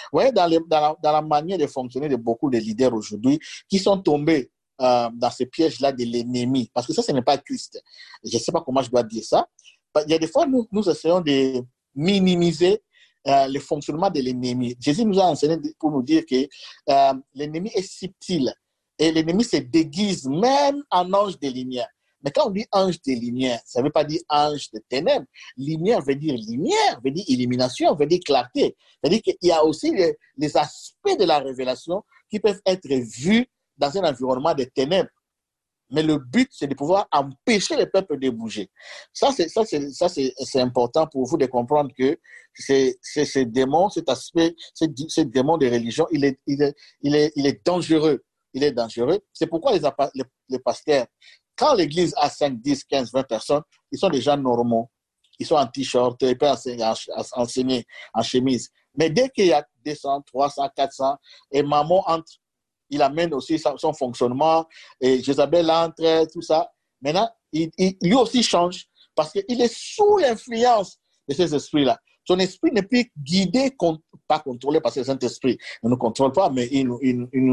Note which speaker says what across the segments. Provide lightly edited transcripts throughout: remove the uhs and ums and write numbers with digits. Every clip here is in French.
Speaker 1: Vous voyez, dans la manière de fonctionner de beaucoup de leaders aujourd'hui qui sont tombés dans ce piège-là de l'ennemi, parce que ça, ce n'est pas Christ. Je ne sais pas comment je dois dire ça. Il y a des fois, nous essayons de minimiser le fonctionnement de l'ennemi. Jésus nous a enseigné pour nous dire que l'ennemi est subtil et l'ennemi se déguise même en ange de lumière. Mais quand on dit ange de lumière, ça ne veut pas dire ange de ténèbres. Lumière veut dire illumination, veut dire clarté. C'est-à-dire qu'il y a aussi les aspects de la révélation qui peuvent être vus dans un environnement de ténèbres. Mais le but, c'est de pouvoir empêcher le peuple de bouger. Ça, c'est important pour vous de comprendre que ce démon, cet aspect, ce démon de religion, il est dangereux. Il est dangereux. C'est pourquoi les pasteurs, quand l'église a 5, 10, 15, 20 personnes, ils sont déjà normaux. Ils sont en t-shirt, ils peuvent enseigner en chemise. Mais dès qu'il y a 200, 300, 400, et maman entre, il amène aussi son fonctionnement, et Jézabel entre, tout ça. Maintenant, lui aussi change parce qu'il est sous l'influence de ces esprits-là. Son esprit n'est plus guidé, pas contrôlé par ce Saint-Esprit. Il ne nous contrôle pas, mais il nous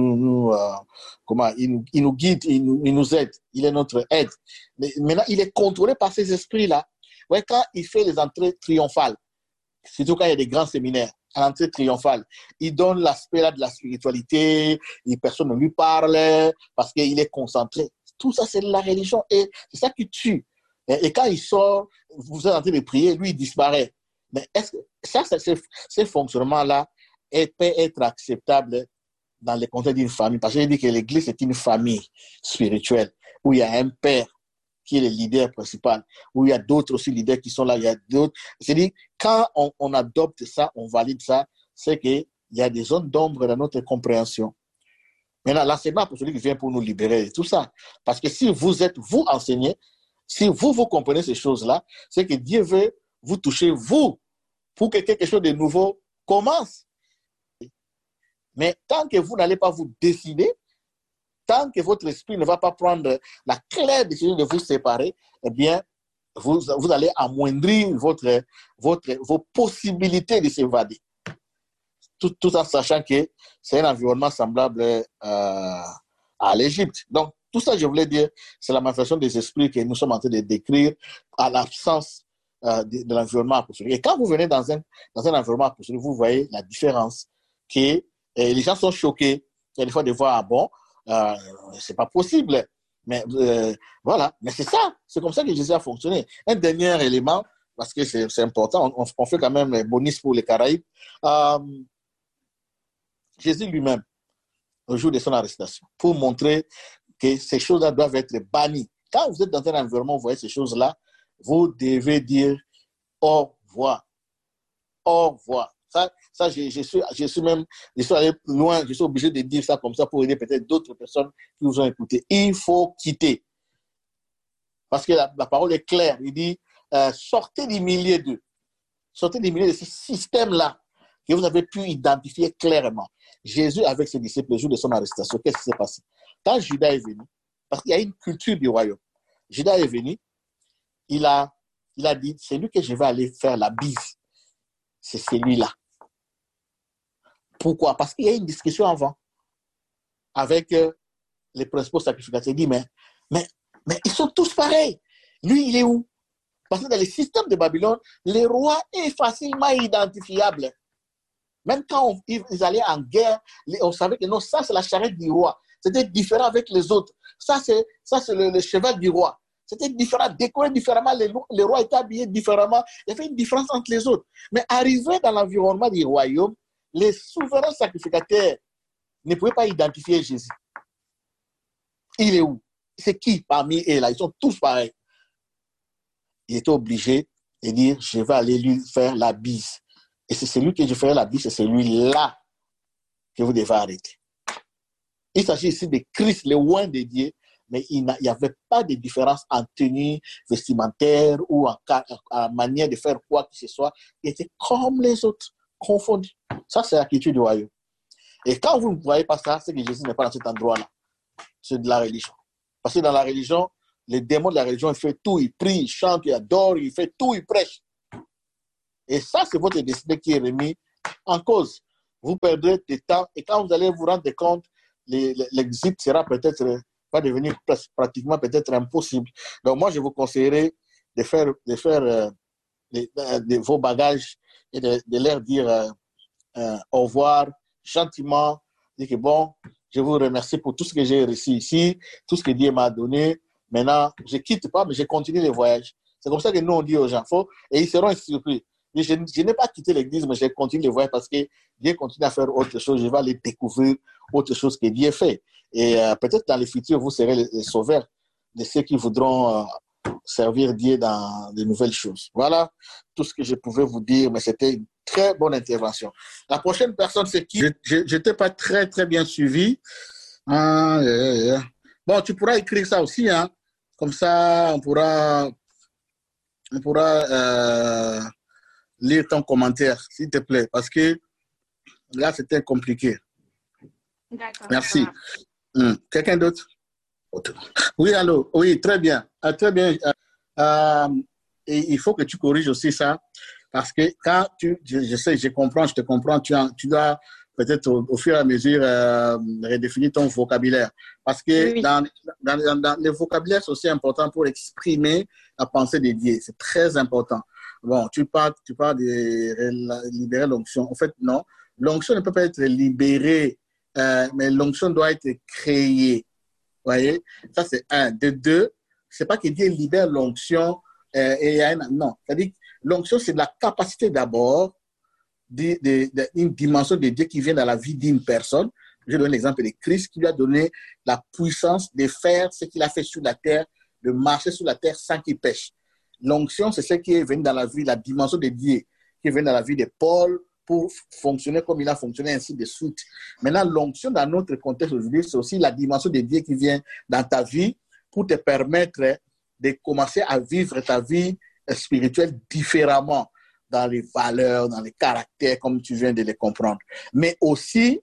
Speaker 1: guide, il nous aide. Il est notre aide. Mais maintenant, il est contrôlé par ces esprits-là. Ouais, quand il fait les entrées triomphales, surtout quand il y a des grands séminaires, à l'entrée triomphale, il donne l'aspect là de la spiritualité, et personne ne lui parle parce qu'il est concentré. Tout ça, c'est la religion et c'est ça qui tue. Et quand il sort, vous êtes en train de prier, lui, il disparaît. Mais est-ce que ça, ce fonctionnement-là peut être acceptable dans le contexte d'une famille? Parce que je dis que l'Église est une famille spirituelle où il y a un père qui est le leader principal, où il y a d'autres aussi leaders qui sont là, il y a d'autres. C'est-à-dire, quand on adopte ça, on valide ça, c'est qu'il y a des zones d'ombre dans notre compréhension. Maintenant, l'enseignement pour celui qui vient pour nous libérer de tout ça. Parce que si vous enseignez, si vous comprenez ces choses-là, c'est que Dieu veut vous toucher, vous, pour que quelque chose de nouveau commence. Mais tant que vous n'allez pas vous décider, tant que votre esprit ne va pas prendre la claire décision de vous séparer, eh bien, vous allez amoindrir vos possibilités de s'évader. Tout en sachant que c'est un environnement semblable à l'Égypte. Donc, tout ça, je voulais dire, c'est la manifestation des esprits que nous sommes en train de décrire à l'absence de l'environnement apostolique. Et quand vous venez dans un environnement apostolique, vous voyez la différence que les gens sont choqués. Il y a des fois de voir, ah bon, c'est pas possible. Mais voilà, mais c'est ça. C'est comme ça que Jésus a fonctionné. Un dernier élément, parce que c'est important, on fait quand même les bonus pour les Caraïbes. Jésus lui-même, au jour de son arrestation, pour montrer que ces choses-là doivent être bannies. Quand vous êtes dans un environnement, vous voyez ces choses-là, vous devez dire au revoir. Au revoir. Ça je suis allé loin, je suis obligé de dire ça comme ça pour aider peut-être d'autres personnes qui vous ont écouté. Il faut quitter. Parce que la parole est claire. Il dit, sortez du milieu d'eux. Sortez du milieu de ce système-là que vous avez pu identifier clairement. Jésus, avec ses disciples, le jour de son arrestation, qu'est-ce qui s'est passé? Quand Judas est venu, parce qu'il y a une culture du royaume, Judas est venu, il a dit, c'est lui que je vais aller faire la bise. C'est celui-là. Pourquoi? Parce qu'il y a une discussion avant avec les principaux sacrificateurs. Il dit, mais ils sont tous pareils. Lui, il est où? Parce que dans le système de Babylone, le roi est facilement identifiable. Même quand ils allaient en guerre, on savait que non, ça c'est la charrette du roi. C'était différent avec les autres. Ça c'est le cheval du roi. C'était différent, décoré différemment. Le roi était habillé différemment. Il y avait une différence entre les autres. Mais arrivé dans l'environnement du royaume, les souverains sacrificateurs ne pouvaient pas identifier Jésus. Il est où? C'est qui parmi eux là? Ils sont tous pareils. Il était obligé de dire, je vais aller lui faire la bise. Et c'est celui que je ferai la bise, c'est celui-là que vous devez arrêter. Il s'agit ici de Christ, le oint de Dieu, mais il n'y avait pas de différence en tenue vestimentaire ou en manière de faire quoi que ce soit. Il était comme les autres, confondu. Ça, c'est la culture du royaume. Et quand vous ne voyez pas ça, c'est que Jésus n'est pas dans cet endroit-là. C'est de la religion. Parce que dans la religion, les démons de la religion, il fait tout, il prie, il chante, il adore, il fait tout, il prêche. Et ça, c'est votre destinée qui est remis en cause. vous perdrez du temps et quand vous allez vous rendre compte, l'exit sera peut-être, va devenir pratiquement peut-être impossible. Donc moi, je vous conseillerais de faire vos bagages et de leur dire au revoir gentiment, dire que bon, je vous remercie pour tout ce que j'ai reçu ici, tout ce que Dieu m'a donné. Maintenant, je ne quitte pas, mais je continue le voyage. C'est comme ça que nous, on dit aux gens, et ils seront surpris. Je n'ai pas quitté l'église, mais je continue le voyage parce que Dieu continue à faire autre chose. Je vais aller découvrir autre chose que Dieu fait. Et peut-être dans le futur, vous serez les sauveurs de ceux qui voudront servir Dieu dans de nouvelles choses. Voilà tout ce que je pouvais vous dire, mais c'était une très bonne intervention. La prochaine personne, c'est qui? Je n'étais pas très, très bien suivi. Bon, tu pourras écrire ça aussi, hein? Comme ça, on pourra lire ton commentaire, s'il te plaît, parce que là, c'était compliqué.
Speaker 2: D'accord.
Speaker 1: Merci. Quelqu'un d'autre? Oui, allô? Oui, très bien. Très bien. Et il faut que tu corriges aussi ça, parce que quand je sais, je te comprends, tu dois peut-être au fur et à mesure redéfinir ton vocabulaire. Parce que
Speaker 2: Oui.
Speaker 1: dans le vocabulaire, c'est aussi important pour exprimer la pensée de Dieu. C'est très important. Bon, tu parles de libérer l'onction. En fait, non. L'onction ne peut pas être libérée, mais l'onction doit être créée. Vous voyez? Ça, c'est un. De deux, c'est pas que Dieu libère l'onction et il y a non. C'est-à-dire que l'onction, c'est la capacité d'abord d'une dimension de Dieu qui vient dans la vie d'une personne. Je donne l'exemple de Christ qui lui a donné la puissance de faire ce qu'il a fait sur la terre, de marcher sur la terre sans qu'il pêche. L'onction, c'est ce qui est venu dans la vie, la dimension de Dieu qui est venu dans la vie de Paul pour fonctionner comme il a fonctionné, ainsi de suite. Maintenant, l'onction dans notre contexte aujourd'hui, c'est aussi la dimension de Dieu qui vient dans ta vie pour te permettre de commencer à vivre ta vie spirituelle différemment dans les valeurs, dans les caractères, comme tu viens de les comprendre. Mais aussi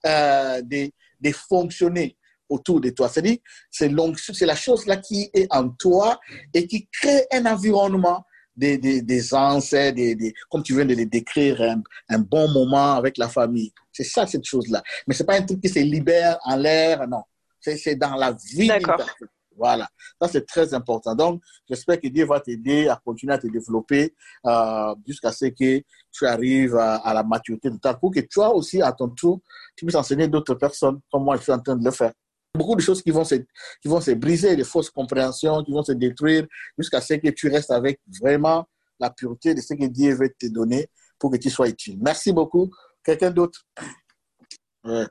Speaker 1: de fonctionner autour de toi. C'est-à-dire, c'est la chose là qui est en toi et qui crée un environnement des ancêtres, comme tu viens de les décrire, un bon moment avec la famille. C'est ça, cette chose-là. Mais ce n'est pas un truc qui se libère en l'air, non. C'est dans la vie d'une personne. Voilà, ça c'est très important. Donc, j'espère que Dieu va t'aider à continuer à te développer jusqu'à ce que tu arrives à la maturité de ta pour que toi aussi, à ton tour, tu puisses enseigner d'autres personnes comme moi, je suis en train de le faire. Beaucoup de choses qui vont se briser, des fausses compréhensions qui vont se détruire jusqu'à ce que tu restes avec vraiment la pureté de ce que Dieu veut te donner pour que tu sois utile. Merci beaucoup. Quelqu'un d'autre? Ouais.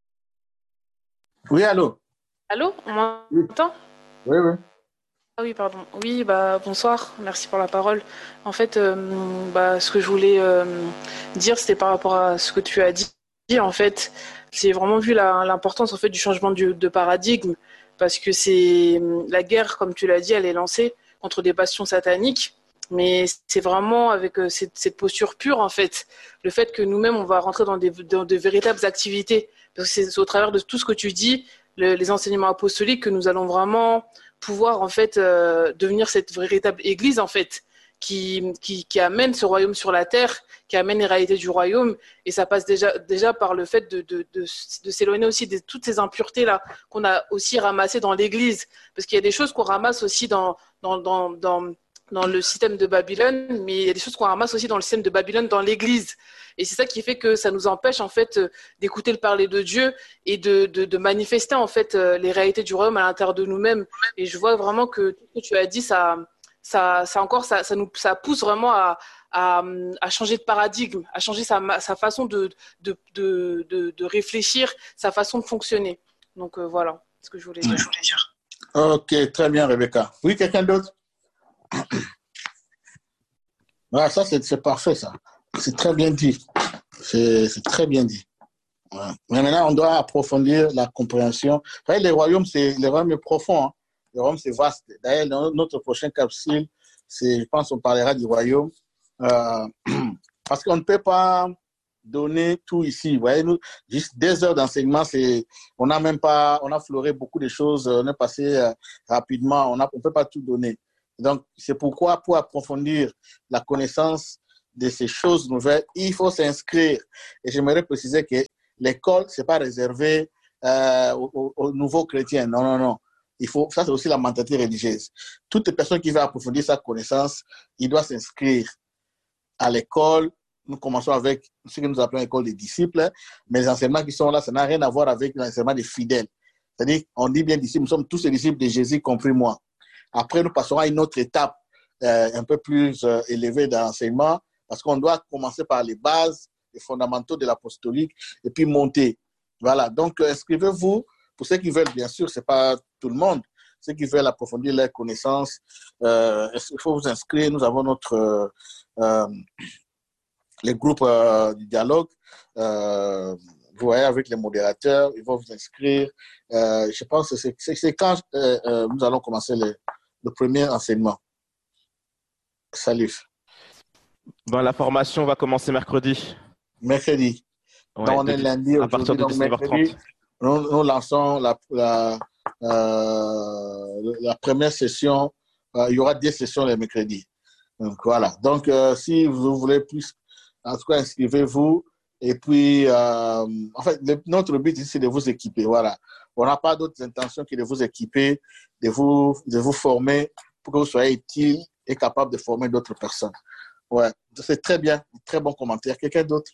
Speaker 1: Oui, allô?
Speaker 2: Allô, on m'entend?
Speaker 1: Oui, oui.
Speaker 2: Ah oui, pardon. Oui, bonsoir, merci pour la parole. En fait, ce que je voulais dire, c'était par rapport à ce que tu as dit. En fait, j'ai vraiment vu l'importance en fait du changement de paradigme, parce que c'est la guerre, comme tu l'as dit, elle est lancée contre des passions sataniques, mais c'est vraiment avec cette posture pure en fait, le fait que nous-mêmes on va rentrer dans de véritables activités, parce que c'est au travers de tout ce que tu dis, les enseignements apostoliques, que nous allons vraiment pouvoir en fait devenir cette véritable église en fait qui amène ce royaume sur la terre, qui amène les réalités du royaume, et ça passe déjà par le fait de s'éloigner aussi de toutes ces impuretés là qu'on a aussi ramassées dans l'église, parce qu'il y a des choses qu'on ramasse aussi dans le système de Babylone, mais il y a des choses qu'on ramasse aussi dans le système de Babylone dans l'église. Et c'est ça qui fait que ça nous empêche en fait d'écouter le parler de Dieu et de manifester en fait les réalités du royaume à l'intérieur de nous-mêmes. Et je vois vraiment que tout ce que tu as dit, ça pousse vraiment à changer de paradigme, à changer sa façon de réfléchir, sa façon de fonctionner. Donc voilà ce que je voulais dire.
Speaker 1: Ok, très bien, Rebecca. Oui, quelqu'un d'autre? Voilà, ça, c'est parfait, ça. C'est très bien dit. C'est très bien dit. Voilà. Mais maintenant, on doit approfondir la compréhension. Les royaumes, le royaume est profond. Hein. Le royaume, c'est vaste. D'ailleurs, dans notre prochaine capsule, je pense qu'on parlera du royaume. Parce qu'on ne peut pas donner tout ici. Vous voyez, nous, juste des heures d'enseignement, on a fleuré beaucoup de choses, on est passé rapidement, on ne peut pas tout donner. Donc, c'est pourquoi, pour approfondir la connaissance de ces choses nouvelles, il faut s'inscrire. Et j'aimerais préciser que l'école, ce n'est pas réservé aux nouveaux chrétiens. Non, non, non. Ça, c'est aussi la mentalité religieuse. Toute personne qui veut approfondir sa connaissance, il doit s'inscrire à l'école. Nous commençons avec ce que nous appelons l'école des disciples, mais les enseignements qui sont là, ça n'a rien à voir avec l'enseignement des fidèles. C'est-à-dire, on dit bien disciples, nous sommes tous les disciples de Jésus, compris moi. Après, nous passerons à une autre étape un peu plus élevée dans l'enseignement, parce qu'on doit commencer par les bases, les fondamentaux de l'apostolique, et puis monter. Voilà, donc inscrivez-vous. Pour ceux qui veulent, bien sûr, ce n'est pas tout le monde, ceux qui veulent approfondir leurs connaissances, il faut vous inscrire. Nous avons les groupes du dialogue. Vous voyez, avec les modérateurs, ils vont vous inscrire. Je pense que c'est quand nous allons commencer le premier enseignement. Salut.
Speaker 3: Ben, la formation va commencer mercredi.
Speaker 1: Mercredi.
Speaker 3: Ouais,
Speaker 1: donc, on est lundi.
Speaker 3: À partir de 19h30.
Speaker 1: Nous lançons la première session. Il y aura 10 sessions les mercredis. Donc, voilà. Donc, si vous voulez plus, en tout cas, inscrivez-vous. Et puis, en fait, notre but ici, c'est de vous équiper. Voilà. On n'a pas d'autres intentions que de vous équiper, de vous former pour que vous soyez utile et capable de former d'autres personnes. Ouais, c'est très bien. Très bon commentaire. Quelqu'un d'autre?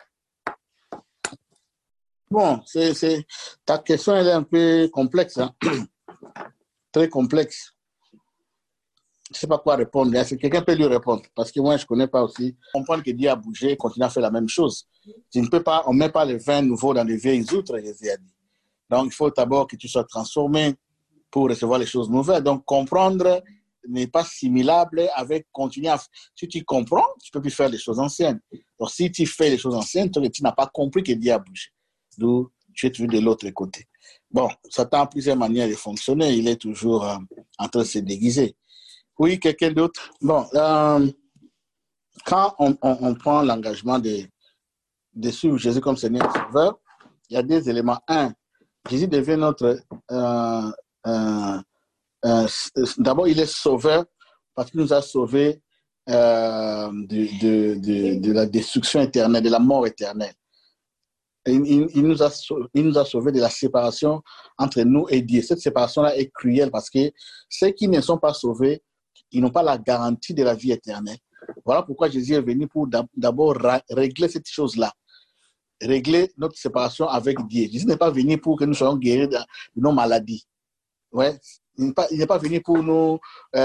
Speaker 1: Bon, ta question, elle est un peu complexe. Hein? Très complexe. Je ne sais pas quoi répondre. Est-ce que quelqu'un peut lui répondre? Parce que moi, je ne connais pas aussi. Comprendre que Dieu a bougé, continue à faire la même chose. On ne met pas les vins nouveaux dans les vieilles outres, Jésus a dit. Donc, il faut d'abord que tu sois transformé pour recevoir les choses nouvelles. Donc, comprendre n'est pas similable avec continuer à... Si tu comprends, tu ne peux plus faire les choses anciennes. Donc, si tu fais les choses anciennes, tu n'as pas compris que Dieu a bougé. D'où tu es toujours de l'autre côté. Bon, Satan a plusieurs manières de fonctionner. Il est toujours en train de se déguiser. Oui, quelqu'un d'autre? Bon, quand on prend l'engagement de suivre Jésus comme Seigneur et Sauveur, il y a des éléments. Un, Jésus devient notre... d'abord, il est sauveur parce qu'il nous a sauvés de la destruction éternelle, de la mort éternelle. Il nous a sauvés de la séparation entre nous et Dieu. Cette séparation-là est cruelle parce que ceux qui ne sont pas sauvés, ils n'ont pas la garantie de la vie éternelle. Voilà pourquoi Jésus est venu pour d'abord régler cette chose-là. Régler notre séparation avec Dieu. Jésus n'est pas venu pour que nous soyons guéris de nos maladies. Ouais. Il n'est pas venu pour nous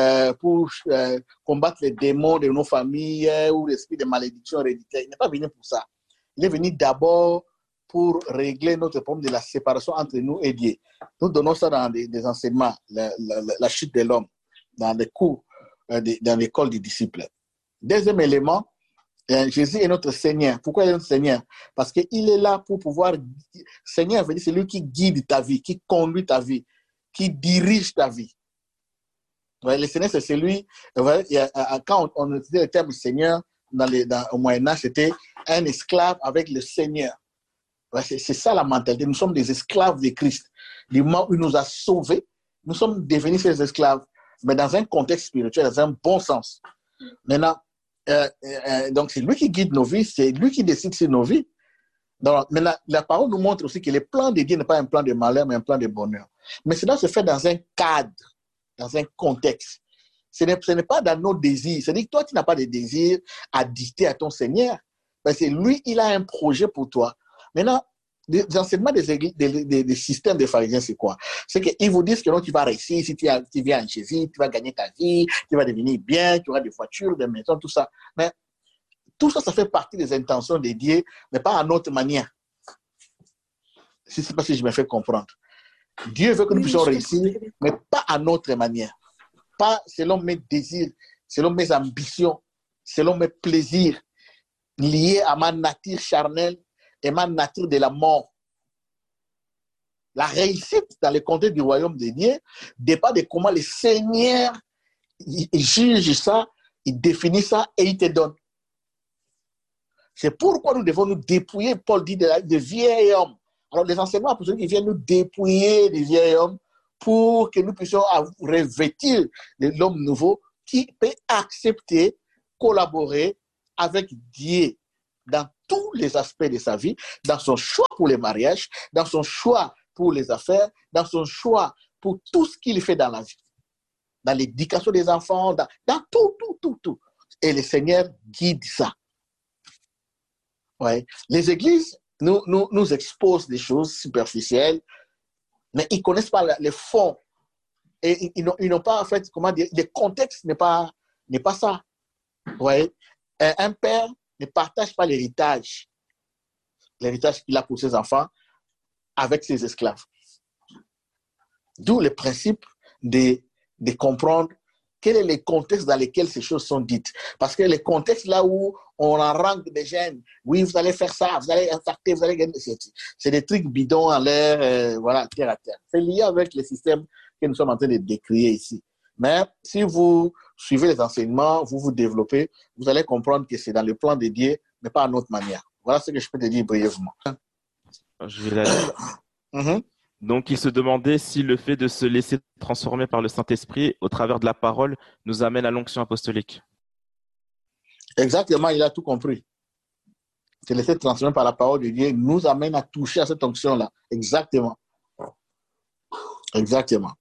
Speaker 1: combattre les démons de nos familles ou l'esprit de malédiction héréditaire. Il n'est pas venu pour ça. Il est venu d'abord pour régler notre problème de la séparation entre nous et Dieu. Nous donnons ça dans des enseignements, la chute de l'homme, dans les cours, dans l'école des disciples. Deuxième élément, Jésus est notre Seigneur. Pourquoi il est notre Seigneur? Parce qu'il est là pour pouvoir... Seigneur veut dire c'est lui qui guide ta vie, qui conduit ta vie, qui dirige ta vie. Ouais, le Seigneur, c'est celui... Quand on utilisait le terme Seigneur, au Moyen-Âge, c'était un esclave avec le Seigneur. Ouais, c'est ça la mentalité. Nous sommes des esclaves de Christ. Du moment où il nous a sauvés, nous sommes devenus ces esclaves, mais dans un contexte spirituel, dans un bon sens. Maintenant, donc c'est lui qui guide nos vies, c'est lui qui décide sur nos vies. Donc, maintenant, la parole nous montre aussi que le plan de Dieu n'est pas un plan de malheur, mais un plan de bonheur. Mais cela se fait dans un cadre, dans un contexte. Ce n'est pas dans nos désirs. C'est-à-dire que toi, tu n'as pas de désir à dicter à ton Seigneur. Parce que lui, il a un projet pour toi. Maintenant, les enseignements des systèmes des pharisiens, c'est quoi? C'est qu'ils vous disent que non, tu vas réussir, si tu viens en Jésus, tu vas gagner ta vie, tu vas devenir bien, tu auras des voitures, des maisons, tout ça. Mais tout ça, ça fait partie des intentions de Dieu, mais pas à notre manière. Je ne sais pas si je me fais comprendre. Dieu veut que nous puissions réussir, mais pas à notre manière. Pas selon mes désirs, selon mes ambitions, selon mes plaisirs, liés à ma nature charnelle et ma nature de la mort. La réussite dans le contexte du royaume de Dieu dépend de comment le Seigneur il juge ça, il définit ça et il te donne. C'est pourquoi nous devons nous dépouiller, Paul dit, de vieil homme. Alors les enseignements pour ceux qui viennent nous dépouiller des vieil hommes pour que nous puissions revêtir de l'homme nouveau qui peut accepter, collaborer avec Dieu dans tous les aspects de sa vie, dans son choix pour les mariages, dans son choix pour les affaires, dans son choix pour tout ce qu'il fait dans la vie, dans l'éducation des enfants, dans tout. Et le Seigneur guide ça. Ouais. Les églises nous exposent des choses superficielles, mais ils ne connaissent pas les fonds. Et ils n'ont pas, en fait, comment dire, le contexte n'est pas ça. Ouais. Un père ne partage pas l'héritage qu'il a pour ses enfants avec ses esclaves. D'où le principe de comprendre quel est le contexte dans lequel ces choses sont dites. Parce que le contexte là où on arrange des jeunes, oui, vous allez faire ça, vous allez impacter, vous allez gagner. C'est des trucs bidons en l'air, voilà, terre à terre. C'est lié avec le système que nous sommes en train de décrire ici. Mais si vous suivez les enseignements, vous vous développez, vous allez comprendre que c'est dans le plan de Dieu, mais pas à notre manière. Voilà ce que je peux te dire brièvement.
Speaker 3: Je vais la lire. Donc, il se demandait si le fait de se laisser transformer par le Saint-Esprit au travers de la parole nous amène à l'onction apostolique.
Speaker 1: Exactement, il a tout compris. Se laisser transformer par la parole de Dieu nous amène à toucher à cette onction-là. Exactement. Exactement.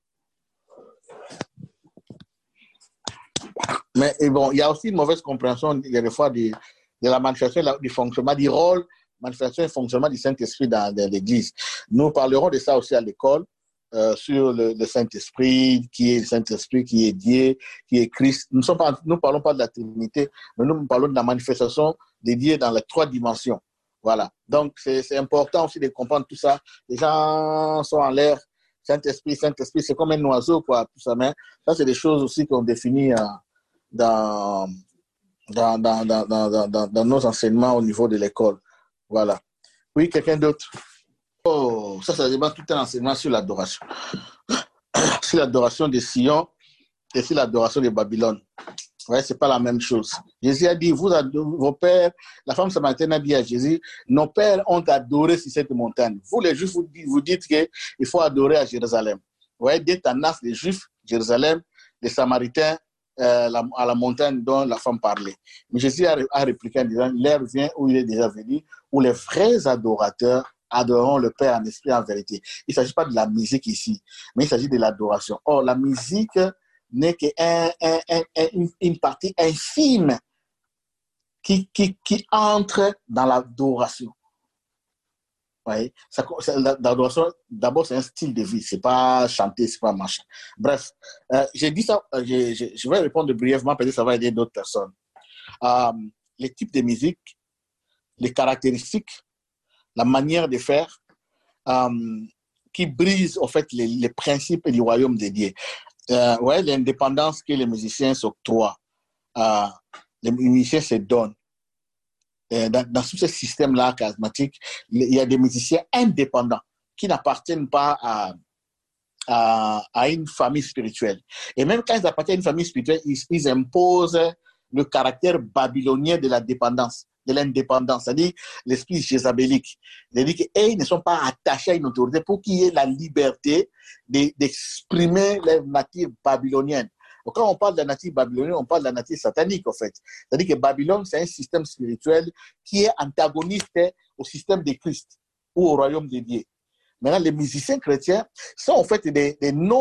Speaker 1: Mais bon, il y a aussi une mauvaise compréhension, il y a des fois, de la manifestation, du fonctionnement, du rôle, manifestation et fonctionnement du Saint-Esprit dans l'Église. Nous parlerons de ça aussi à l'école, sur le Saint-Esprit, qui est le Saint-Esprit, qui est Dieu, qui est Christ. Nous ne parlons pas de la Trinité, mais nous parlons de la manifestation de Dieu dans les 3 dimensions. Voilà. Donc, c'est important aussi de comprendre tout ça. Les gens sont en l'air. Saint-Esprit, c'est comme un oiseau, quoi, tout ça. Mais ça, c'est des choses aussi qu'on définit dans nos enseignements au niveau de l'école. Voilà. Oui, quelqu'un d'autre? Oh, ça demande tout un enseignement sur l'adoration. Sur l'adoration de Sion et sur l'adoration de Babylone. Ouais, c'est pas la même chose. Jésus a dit, vos pères, la femme samaritaine a dit à Jésus, nos pères ont adoré sur cette montagne. Vous, les Juifs, vous dites qu'il faut adorer à Jérusalem. Vous voyez, dès Tanas, les Juifs, Jérusalem, les Samaritains, à la montagne dont la femme parlait. Mais Jésus a répliqué en disant, l'heure vient où il est déjà venu, où les vrais adorateurs adoreront le Père en esprit et en vérité. Il ne s'agit pas de la musique ici, mais il s'agit de l'adoration. Or, la musique n'est qu'une partie infime qui entre dans l'adoration. Ouais. L'adoration, d'abord, c'est un style de vie. Ce n'est pas chanter, ce n'est pas machin. Bref, j'ai dit ça, je vais répondre brièvement, peut-être que ça va aider d'autres personnes. Les types de musique, les caractéristiques, la manière de faire, qui brise en fait les principes du royaume de Dieu. Ouais, l'indépendance que les musiciens s'octroient, les musiciens se donnent. Dans tout ce système-là charismatique, il y a des musiciens indépendants qui n'appartiennent pas à une famille spirituelle. Et même quand ils appartiennent à une famille spirituelle, ils imposent le caractère babylonien de la dépendance, de l'indépendance, c'est-à-dire l'esprit jézabélique. C'est-à-dire qu'ils ne sont pas attachés à une autorité pour qu'il y ait la liberté d'exprimer leur nature babylonienne. Donc, quand on parle de la nature babylonienne, on parle de la nature satanique, en fait. C'est-à-dire que Babylone, c'est un système spirituel qui est antagoniste au système de Christ ou au royaume de Dieu. Maintenant, les musiciens chrétiens sont en fait des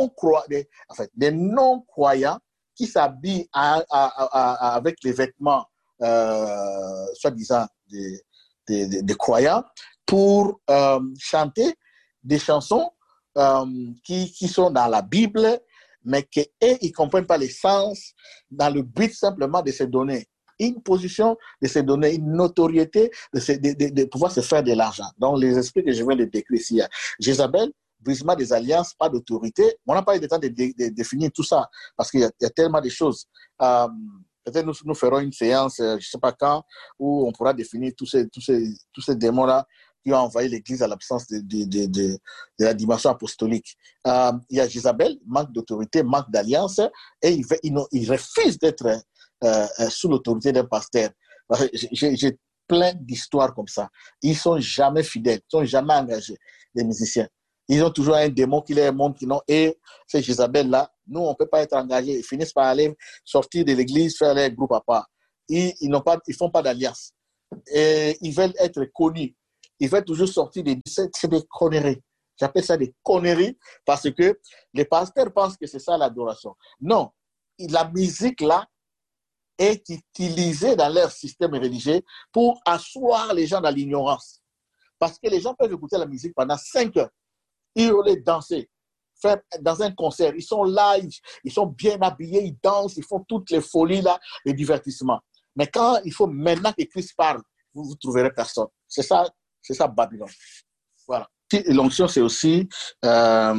Speaker 1: non-croyants qui s'habillent avec les vêtements, soi-disant, des croyants pour chanter des chansons qui sont dans la Bible, mais qu'ils ne comprennent pas les sens dans le but simplement de se donner une position, de se donner une notoriété, de pouvoir se faire de l'argent. Donc, les esprits que je viens de décrire ici, Jézabel, brisement des alliances, pas d'autorité. On n'a pas eu le temps de définir tout ça, parce qu'il y a tellement de choses. Peut-être nous ferons une séance, je ne sais pas quand, où on pourra définir tous ces démons-là qui ont envahi l'Église à l'absence de la dimension apostolique. Il y a Jézabel, manque d'autorité, manque d'alliance, et il refuse d'être sous l'autorité d'un pasteur. J'ai plein d'histoires comme ça. Ils ne sont jamais fidèles, ils ne sont jamais engagés, les musiciens. Ils ont toujours un démon qui les montre qu'ils n'ont. Et ces Jézabel-là, nous, on ne peut pas être engagés. Ils finissent par aller sortir de l'église, faire leur groupe à part. ils font pas d'alliance. Et ils veulent être connus. Ils veulent toujours sortir c'est des conneries. J'appelle ça des conneries parce que les pasteurs pensent que c'est ça l'adoration. Non, la musique là est utilisée dans leur système religieux pour asseoir les gens dans l'ignorance. Parce que les gens peuvent écouter la musique pendant 5 heures, hurler, danser, faire dans un concert. Ils sont là, ils sont bien habillés, ils dansent, ils font toutes les folies là, les divertissements. Mais quand il faut maintenant que Christ parle, vous ne trouverez personne. C'est ça Babylone. Voilà. L'onction, c'est aussi la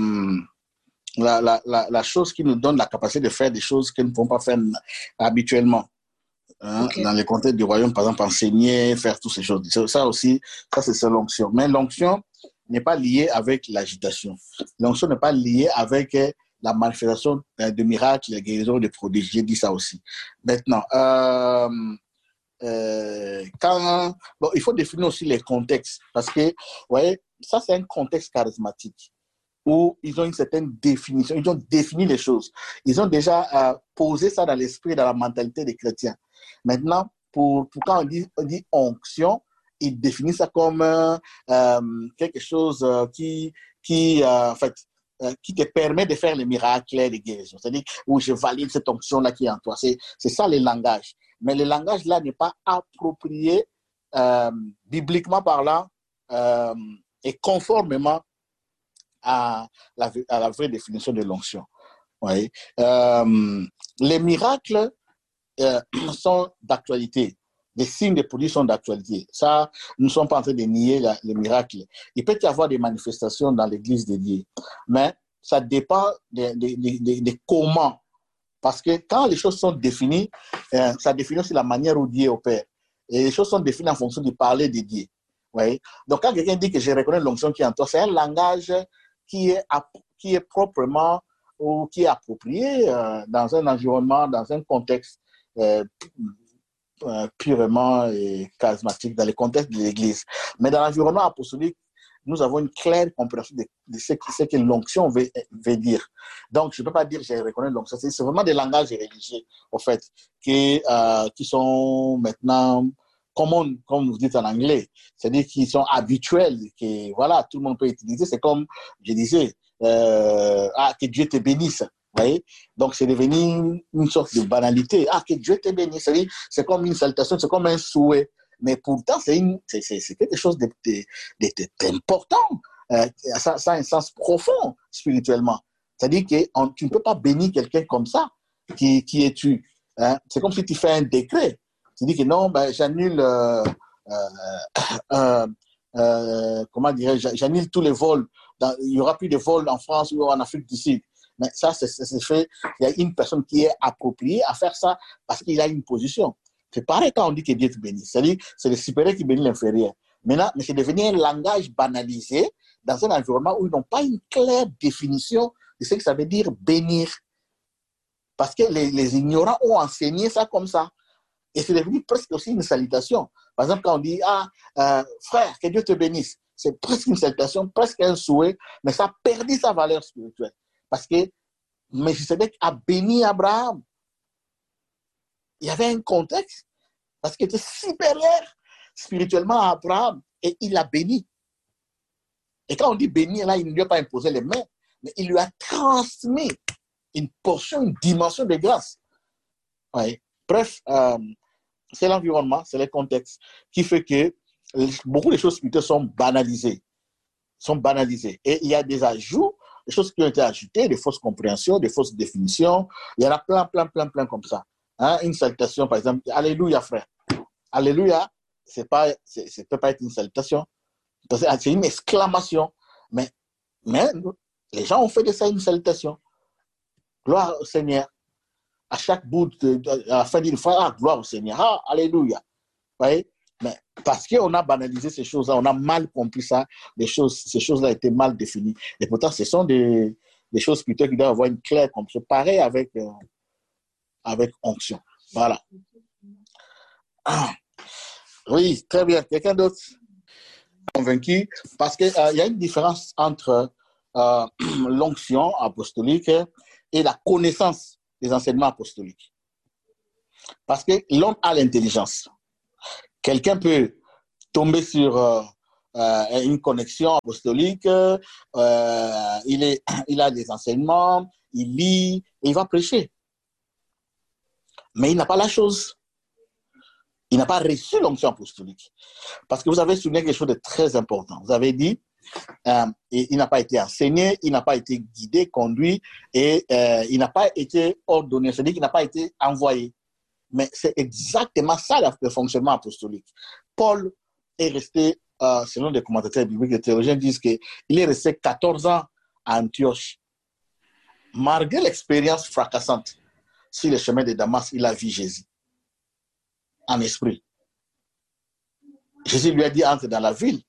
Speaker 1: chose qui nous donne la capacité de faire des choses que nous ne pouvons pas faire habituellement. Okay. Dans les contextes du royaume, par exemple, enseigner, faire toutes ces choses. Ça aussi, c'est l'onction. Mais l'onction n'est pas liée avec l'agitation. L'onction n'est pas liée avec la manifestation de miracles, de guérisons, de prodiges. J'ai dit ça aussi. Maintenant, il faut définir aussi les contextes. Parce que, vous voyez, ça, c'est un contexte charismatique où ils ont une certaine définition. Ils ont défini les choses. Ils ont déjà posé ça dans l'esprit, dans la mentalité des chrétiens. Maintenant, pour quand on dit onction, ils définissent ça comme quelque chose qui te permet de faire les miracles, les guérisons. C'est-à-dire où je valide cette onction-là qui est en toi. C'est ça le langage. Mais le langage-là n'est pas approprié bibliquement parlant et conformément à la vraie définition de l'onction. Oui. Les miracles sont d'actualité. Les signes de produits sont d'actualité. Ça, nous ne sommes pas en train de nier les miracles. Il peut y avoir des manifestations dans l'église dédiée, mais ça dépend de comment. Parce que quand les choses sont définies, ça définit aussi la manière où Dieu opère. Et les choses sont définies en fonction du parler de Dieu. Oui. Donc, quand quelqu'un dit que je reconnais l'onction qui est en toi, c'est un langage qui est proprement ou qui est approprié dans un environnement, dans un contexte purement charismatique, dans le contexte de l'Église. Mais dans l'environnement apostolique, nous avons une claire compréhension de ce que l'onction veut dire. Donc, je ne peux pas dire que je reconnais l'onction. C'est vraiment des langages religieux, en fait, qui sont maintenant common, comme vous dites en anglais, c'est-à-dire qu'ils sont habituels, que voilà, tout le monde peut utiliser. C'est comme je disais, que Dieu te bénisse. Vous voyez? Donc, c'est devenu une sorte de banalité. Que Dieu te bénisse. C'est comme une salutation, c'est comme un souhait. Mais pourtant, c'est quelque chose d'important. Ça a un sens profond spirituellement. C'est-à-dire que tu ne peux pas bénir quelqu'un comme ça. Qui es-tu? C'est comme si tu fais un décret. Tu dis que non, j'annule, comment dirais-je, j'annule tous les vols. Il n'y aura plus de vols en France ou en Afrique du Sud. Mais ça, c'est fait. Il y a une personne qui est appropriée à faire ça parce qu'il a une position. C'est pareil quand on dit que Dieu te bénit. C'est-à-dire, c'est le supérieur qui bénit l'inférieur. Maintenant, mais c'est devenu un langage banalisé dans un environnement où ils n'ont pas une claire définition de ce que ça veut dire bénir. Parce que les ignorants ont enseigné ça comme ça. Et c'est devenu presque aussi une salutation. Par exemple, quand on dit frère, que Dieu te bénisse, c'est presque une salutation, presque un souhait, mais ça a perdu sa valeur spirituelle. Parce que Melchisedec a béni Abraham. Il y avait un contexte, parce qu'il était supérieur spirituellement à Abraham, et il l'a béni. Et quand on dit béni, là, il ne lui a pas imposé les mains, mais il lui a transmis une portion, une dimension de grâce. Ouais. Bref, c'est l'environnement, c'est le contexte qui fait que beaucoup de choses spirituelles sont banalisées. Et il y a des ajouts, des choses qui ont été ajoutées, des fausses compréhensions, des fausses définitions. Il y en a plein comme ça. Une salutation, par exemple, Alléluia, frère. Alléluia, ça ne peut pas être une salutation. C'est une exclamation. Mais les gens ont fait de ça une salutation. Gloire au Seigneur. À chaque bout, à la fin d'une fois, gloire au Seigneur. Alléluia. Vous voyez? Mais parce qu'on a banalisé ces choses-là, on a mal compris ça, ces choses-là étaient mal définies. Et pourtant, ce sont des choses spirituelles qui doivent avoir une claire compréhension. Pareil avec onction. Voilà. Oui, très bien. Quelqu'un d'autre convaincu? Parce qu'il y a une différence entre l'onction apostolique et la connaissance des enseignements apostoliques. Parce que l'homme a l'intelligence. Quelqu'un peut tomber sur une connexion apostolique, il a des enseignements, il lit, et il va prêcher. Mais il n'a pas la chose. Il n'a pas reçu l'onction apostolique. Parce que vous avez souligné quelque chose de très important. Vous avez dit, il n'a pas été enseigné, il n'a pas été guidé, conduit, et il n'a pas été ordonné, c'est-à-dire qu'il n'a pas été envoyé. Mais c'est exactement ça le fonctionnement apostolique. Paul est resté, selon des commentateurs bibliques, les théologiens disent qu'il est resté 14 ans à Antioche. Malgré l'expérience fracassante sur le chemin de Damas, il a vu Jésus en esprit. Jésus lui a dit, entre dans la ville,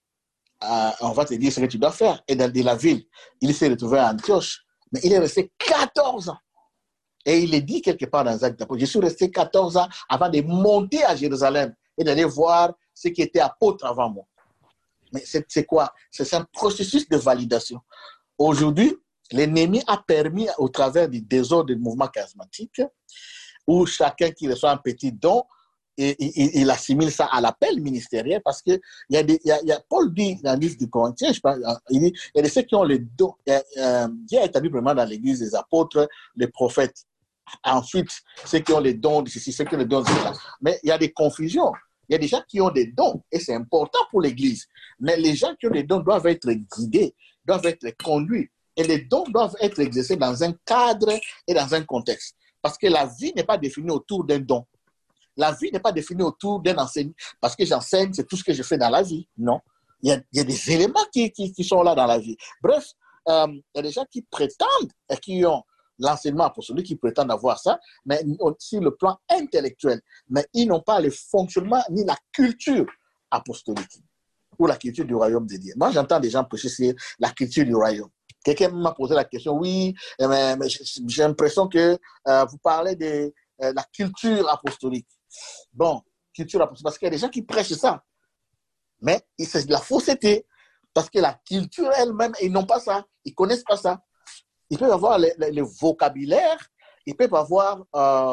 Speaker 1: on va te dire ce que tu dois faire. Et dans la ville, il s'est retrouvé à Antioche, mais il est resté 14 ans. Et il est dit quelque part dans les Actes d'Apôtres, je suis resté 14 ans avant de monter à Jérusalem et d'aller voir ce qui était apôtre avant moi. Mais c'est quoi? C'est un processus de validation. Aujourd'hui, l'ennemi a permis, au travers du désordre du mouvement charismatique, où chacun qui reçoit un petit don, il assimile ça à l'appel ministériel, parce que Paul dit dans le livre du Corinthiens, il dit, il y a ceux qui ont le don. Dieu a établi vraiment dans l'église des apôtres, les prophètes. Ensuite, ceux qui ont les dons de ceci, ceux qui ont les dons de cela. Mais il y a des confusions. Il y a des gens qui ont des dons, et c'est important pour l'église. Mais les gens qui ont des dons doivent être guidés, doivent être conduits. Et les dons doivent être exercés dans un cadre et dans un contexte. Parce que la vie n'est pas définie autour d'un don. La vie n'est pas définie autour d'un enseignement. Parce que j'enseigne, c'est tout ce que je fais dans la vie. Non. Il y a des éléments qui sont là dans la vie. Bref, il y a des gens qui prétendent et qui ont l'enseignement apostolique, qui prétendent avoir ça, mais sur le plan intellectuel. Mais ils n'ont pas le fonctionnement ni la culture apostolique ou la culture du royaume de Dieu. Moi, j'entends des gens prêcher sur la culture du royaume. Quelqu'un m'a posé la question, oui, mais j'ai l'impression que vous parlez de la culture apostolique. Bon, culture apostolique, parce qu'il y a des gens qui prêchent ça. Mais c'est de la fausseté, parce que la culture elle-même, ils n'ont pas ça, ils ne connaissent pas ça. Ils peuvent avoir le vocabulaire, ils peuvent avoir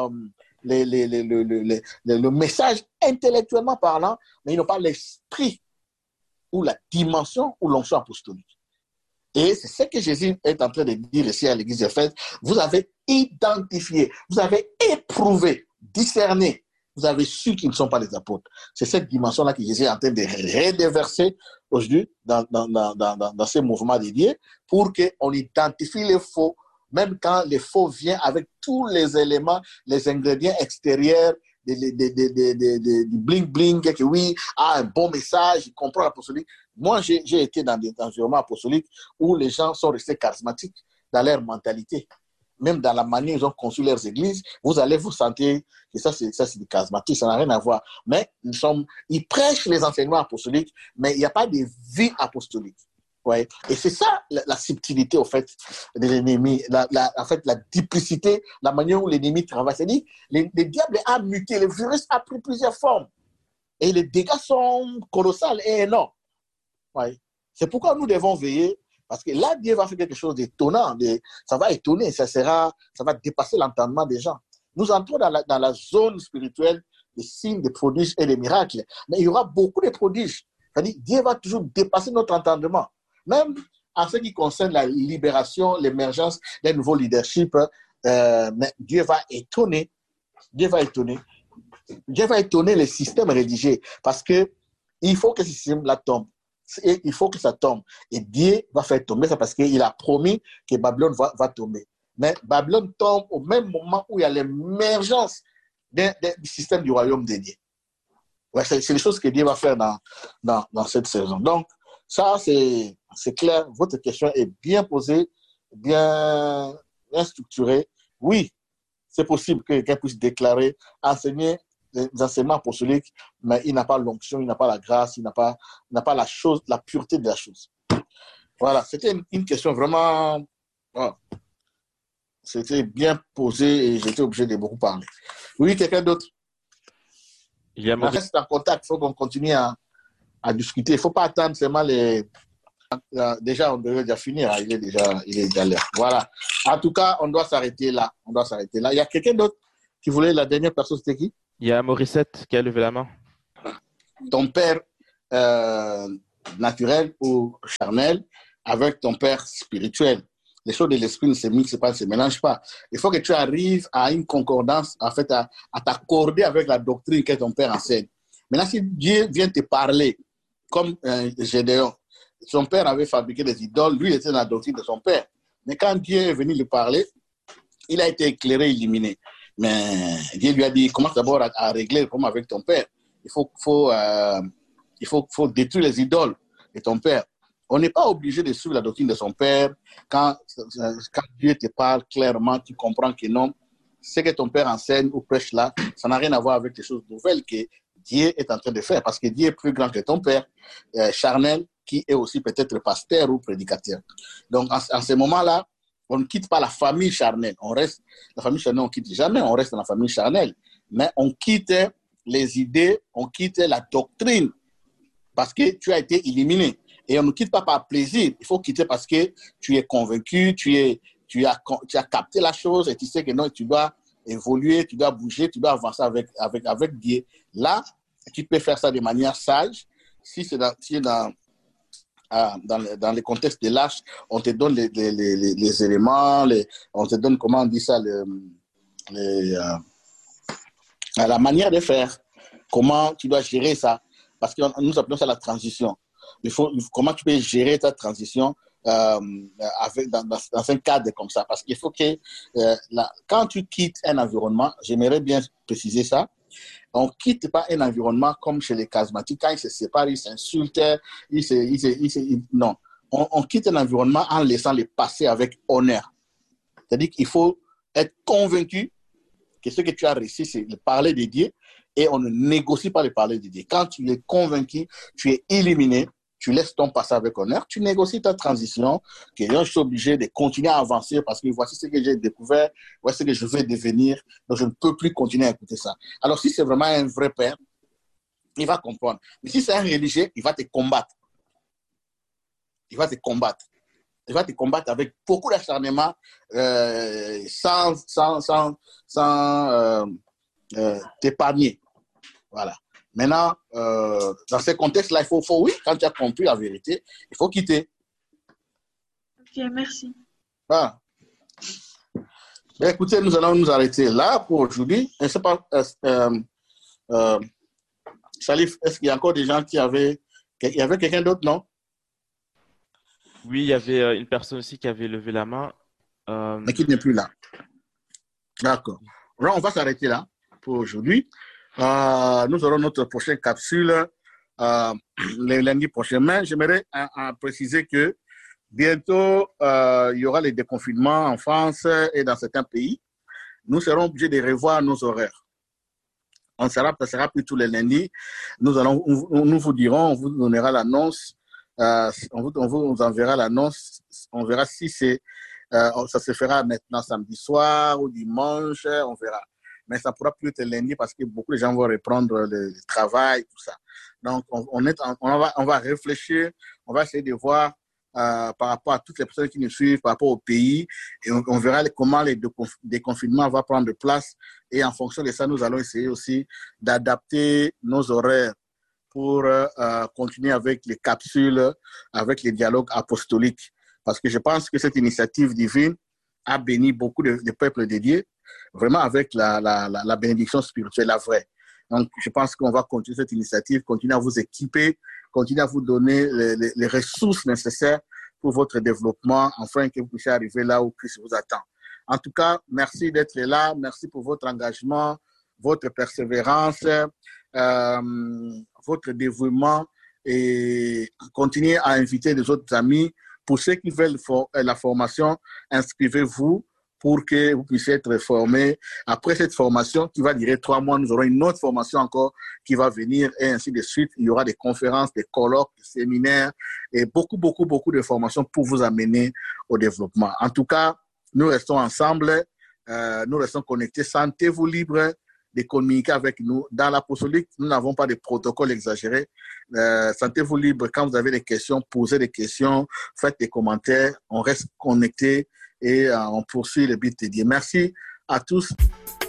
Speaker 1: le message intellectuellement parlant, mais ils n'ont pas l'esprit ou la dimension ou l'onction apostolique. Et c'est ce que Jésus est en train de dire ici à l'église d'Éphèse. Vous avez identifié, vous avez éprouvé, discerné, vous avez su qu'ils ne sont pas des apôtres. C'est cette dimension-là que Jésus est en train de redéverser aujourd'hui dans ces mouvements dédiés pour qu'on identifie les faux, même quand les faux viennent avec tous les éléments, les ingrédients extérieurs, du bling-bling, que oui, un bon message, il comprend l'apostolique. Moi, j'ai été dans des environnements apostoliques où les gens sont restés charismatiques dans leur mentalité. Même dans la manière dont ils ont conçu leurs églises, vous allez vous sentir que ça c'est du charismatique, ça n'a rien à voir. Mais ils prêchent les enseignements apostoliques, mais il n'y a pas de vie apostolique. Ouais. Et c'est ça la subtilité, au fait, de l'ennemi, en fait, la duplicité, la manière où l'ennemi travaille. C'est-à-dire, le diable a muté, le virus a pris plusieurs formes. Et les dégâts sont colossaux et énormes. Ouais. C'est pourquoi nous devons veiller. Parce que là, Dieu va faire quelque chose d'étonnant. Ça va étonner, ça va dépasser l'entendement des gens. Nous entrons dans la zone spirituelle des signes, des prodiges et des miracles. Mais il y aura beaucoup de prodiges. C'est-à-dire, Dieu va toujours dépasser notre entendement. Même en ce qui concerne la libération, l'émergence d'un nouveau leadership, mais Dieu va étonner. Dieu va étonner les systèmes rédigés. Parce qu'il faut que ce système-là tombe. Et il faut que ça tombe. Et Dieu va faire tomber ça parce qu'il a promis que Babylone va tomber. Mais Babylone tombe au même moment où il y a l'émergence du système du royaume de Dieu. Ouais, c'est les choses que Dieu va faire dans cette saison. Donc, ça, c'est clair. Votre question est bien posée, bien structurée. Oui, c'est possible que quelqu'un puisse déclarer, enseigner des enseignements apostoliques, mais il n'a pas l'onction, il n'a pas la grâce, il n'a pas la chose, la pureté de la chose. Voilà, c'était une question vraiment... Voilà. C'était bien posé et j'étais obligé de beaucoup parler. Oui, quelqu'un d'autre? On reste en contact, il faut qu'on continue à discuter. Il ne faut pas attendre seulement les... Déjà, on devrait déjà finir, il est déjà l'heure. Voilà. En tout cas, on doit s'arrêter là. Il y a quelqu'un d'autre Tu voulais la dernière personne, c'était qui?
Speaker 3: Il y a Morissette qui a levé la main.
Speaker 1: Ton père naturel ou charnel avec ton père spirituel. Les choses de l'esprit ne se mixent pas, ne se mélangent pas. Il faut que tu arrives à une concordance, en fait, à t'accorder avec la doctrine que ton père enseigne. Maintenant, si Dieu vient te parler, comme Gédéon, son père avait fabriqué des idoles, lui, il était dans la doctrine de son père. Mais quand Dieu est venu lui parler, il a été éclairé, illuminé. Mais Dieu lui a dit, commence d'abord à régler comme avec ton père. Il faut détruire les idoles de ton père. On n'est pas obligé de suivre la doctrine de son père. Quand Dieu te parle clairement, tu comprends que non, ce que ton père enseigne ou prêche là, ça n'a rien à voir avec les choses nouvelles que Dieu est en train de faire. Parce que Dieu est plus grand que ton père charnel, qui est aussi peut-être pasteur ou prédicateur. Donc, en ce moment-là, on ne quitte pas la famille charnelle. La famille charnelle, on ne quitte jamais, on reste dans la famille charnelle. Mais on quitte les idées, on quitte la doctrine parce que tu as été éliminé. Et on ne quitte pas par plaisir. Il faut quitter parce que tu es convaincu, tu as capté la chose et tu sais que non, tu dois évoluer, tu dois bouger, tu dois avancer avec Dieu. Là, tu peux faire ça de manière sage. Si c'est dans les contextes de l'âge, on te donne les éléments, on te donne, comment on dit ça, la manière de faire, comment tu dois gérer ça, parce que nous appelons ça la transition. Comment tu peux gérer ta transition dans un cadre comme ça, parce qu'il faut que quand tu quittes un environnement, j'aimerais bien préciser ça, on ne quitte pas un environnement comme chez les charismatiques, quand ils se séparent, ils s'insultent, non. On quitte un environnement en laissant les passer avec honneur. C'est-à-dire qu'il faut être convaincu que ce que tu as réussi, c'est le parler de Dieu, et on ne négocie pas le parler de Dieu. Quand tu es convaincu, tu es éliminé, tu laisses ton passé avec honneur, tu négocies ta transition, que je suis obligé de continuer à avancer parce que voici ce que j'ai découvert, voici ce que je vais devenir, donc je ne peux plus continuer à écouter ça. Alors si c'est vraiment un vrai père, il va comprendre. Mais si c'est un religieux, il va te combattre. Il va te combattre. Il va te combattre avec beaucoup d'acharnement, sans t'épargner. Voilà. Maintenant, dans ces contextes-là, il faut, oui, quand tu as compris la vérité, il faut quitter.
Speaker 2: Ok, merci.
Speaker 1: Voilà. Ben, écoutez, nous allons nous arrêter là pour aujourd'hui. Je ne sais pas, Salif, est-ce qu'il y a encore des gens qui avaient... Il y avait quelqu'un d'autre, non?
Speaker 3: Oui, il y avait une personne aussi qui avait levé la main.
Speaker 1: Mais qui n'est plus là. D'accord. Alors, on va s'arrêter là pour aujourd'hui. Nous aurons notre prochaine capsule le lundi prochain. Mais j'aimerais préciser que bientôt, il y aura les déconfinements en France et dans certains pays. Nous serons obligés de revoir nos horaires. Ça sera plus tous les lundis. Nous vous dirons, on vous donnera l'annonce. On vous enverra l'annonce. On verra si ça se fera maintenant samedi soir ou dimanche. On verra. Mais ça pourra plus être lundi parce que beaucoup de gens vont reprendre le travail, tout ça. Donc, on va réfléchir, on va essayer de voir par rapport à toutes les personnes qui nous suivent, par rapport au pays, et on verra comment les déconfinements vont prendre place. Et en fonction de ça, nous allons essayer aussi d'adapter nos horaires pour continuer avec les capsules, avec les dialogues apostoliques. Parce que je pense que cette initiative divine a béni beaucoup de peuples dédiés, vraiment avec la bénédiction spirituelle, la vraie. Donc, je pense qu'on va continuer cette initiative, continuer à vous équiper, continuer à vous donner les ressources nécessaires pour votre développement, afin que vous puissiez arriver là où Christ vous attend. En tout cas, merci d'être là, merci pour votre engagement, votre persévérance, votre dévouement, et continuez à inviter les autres amis. Pour ceux qui veulent la formation, inscrivez-vous pour que vous puissiez être formés. Après cette formation qui va durer 3 mois, nous aurons une autre formation encore qui va venir et ainsi de suite. Il y aura des conférences, des colloques, des séminaires et beaucoup de formations pour vous amener au développement. En tout cas, nous restons ensemble, nous restons connectés. Sentez-vous libre de communiquer avec nous. Dans l'apostolique, nous n'avons pas de protocole exagéré. Sentez-vous libre quand vous avez des questions, posez des questions, faites des commentaires. On reste connectés et on poursuit le but de Dieu. Merci à tous.